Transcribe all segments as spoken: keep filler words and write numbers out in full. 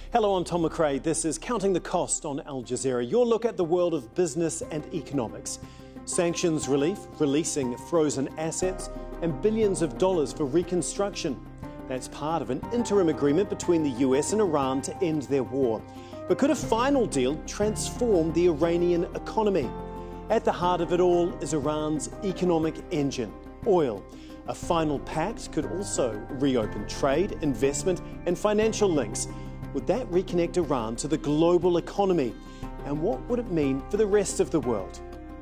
Hello, I'm Tom McRae. This is Counting the Cost on Al Jazeera, your look at the world of business and economics. Sanctions relief, releasing frozen assets, and billions of dollars for reconstruction. That's part of an interim agreement between the U S and Iran to end their war. But could a final deal transform the Iranian economy? At the heart of it all is Iran's economic engine, oil. A final pact could also reopen trade, investment, and financial links. Would that reconnect Iran to the global economy? And what would it mean for the rest of the world?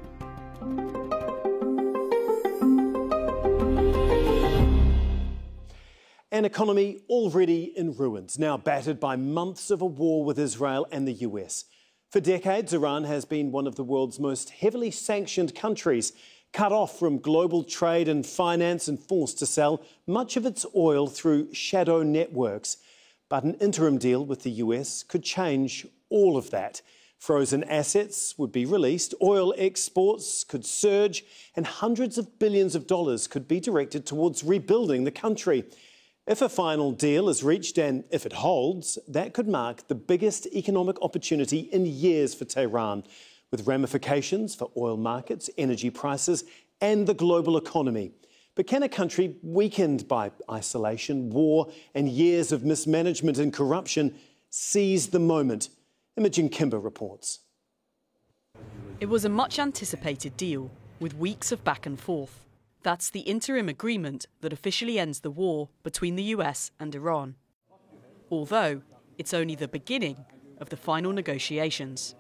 An economy already in ruins, now battered by months of a war with Israel and the U S. For decades, Iran has been one of the world's most heavily sanctioned countries, cut off from global trade and finance and forced to sell much of its oil through shadow networks. But an interim deal with the U S could change all of that. Frozen assets would be released, oil exports could surge, and hundreds of billions of dollars could be directed towards rebuilding the country. If a final deal is reached, and if it holds, that could mark the biggest economic opportunity in years for Tehran, with ramifications for oil markets, energy prices, and the global economy. But can a country weakened by isolation, war, and years of mismanagement and corruption seize the moment? Imogen Kimber reports. It was a much-anticipated deal, with weeks of back and forth. That's the interim agreement that officially ends the war between the U S and Iran. Although it's only the beginning of the final negotiations.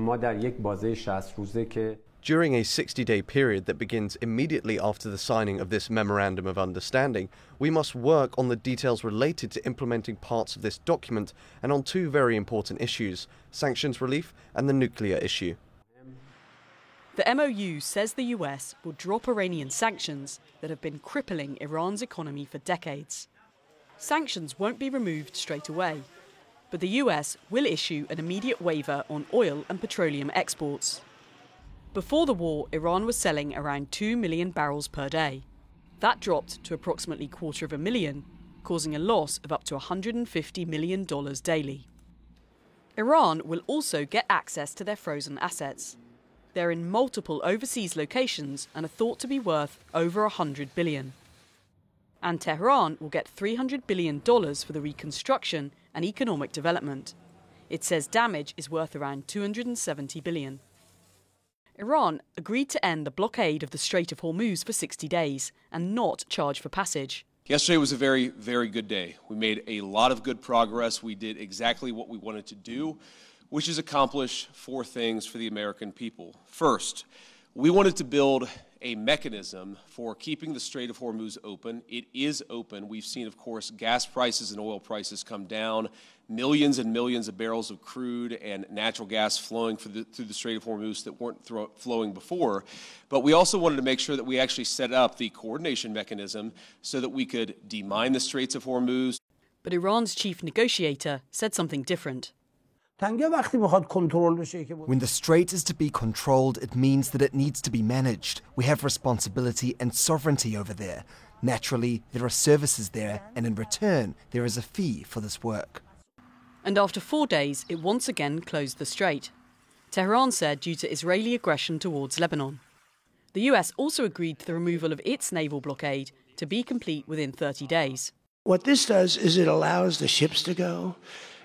During a sixty-day period that begins immediately after the signing of this Memorandum of Understanding, we must work on the details related to implementing parts of this document and on two very important issues, sanctions relief and the nuclear issue. The M O U says the U S will drop Iranian sanctions that have been crippling Iran's economy for decades. Sanctions won't be removed straight away, but the U S will issue an immediate waiver on oil and petroleum exports. Before the war, Iran was selling around two million barrels per day. That dropped to approximately a quarter of a million, causing a loss of up to one hundred fifty million dollars daily. Iran will also get access to their frozen assets. They're in multiple overseas locations and are thought to be worth over one hundred billion dollars. And Tehran will get three hundred billion dollars for the reconstruction and economic development. It says damage is worth around two hundred seventy billion dollars. Iran agreed to end the blockade of the Strait of Hormuz for sixty days and not charge for passage. Yesterday was a very, very good day. We made a lot of good progress. We did exactly what we wanted to do, which is accomplish four things for the American people. First, we wanted to build a mechanism for keeping the Strait of Hormuz open. It is open. We've seen, of course, gas prices and oil prices come down, millions and millions of barrels of crude and natural gas flowing for the, through the Strait of Hormuz that weren't thro- flowing before. But we also wanted to make sure that we actually set up the coordination mechanism so that we could demine the Straits of Hormuz. But Iran's chief negotiator said something different. When the strait is to be controlled, it means that it needs to be managed. We have responsibility and sovereignty over there. Naturally, there are services there, and in return, there is a fee for this work. And after four days, it once again closed the strait. Tehran said due to Israeli aggression towards Lebanon. The U S also agreed to the removal of its naval blockade to be complete within thirty days. What this does is it allows the ships to go.